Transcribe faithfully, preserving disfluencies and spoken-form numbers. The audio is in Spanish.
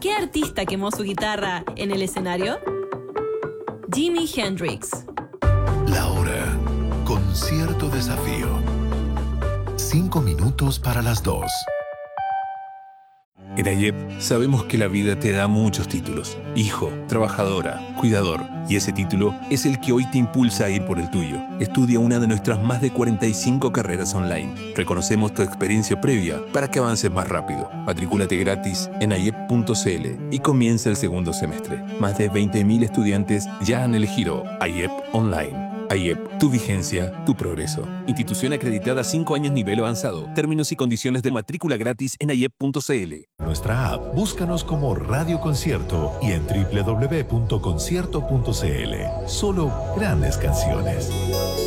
¿Qué artista quemó su guitarra en el escenario? Jimi Hendrix. La hora. Concierto desafío. Cinco minutos para las dos. En AIEP sabemos que la vida te da muchos títulos. Hijo, trabajadora, cuidador. Y ese título es el que hoy te impulsa a ir por el tuyo. Estudia una de nuestras más de cuarenta y cinco carreras online. Reconocemos tu experiencia previa para que avances más rápido. Matrículate gratis en aiep punto cl y comienza el segundo semestre. Más de veinte mil estudiantes ya han elegido AIEP Online. AIEP, tu vigencia, tu progreso. Institución acreditada cinco años nivel avanzado. Términos y condiciones de matrícula gratis en aiep punto cl. Nuestra app, búscanos como Radio Concierto y en doble u doble u doble u punto concierto punto cl. Solo grandes canciones.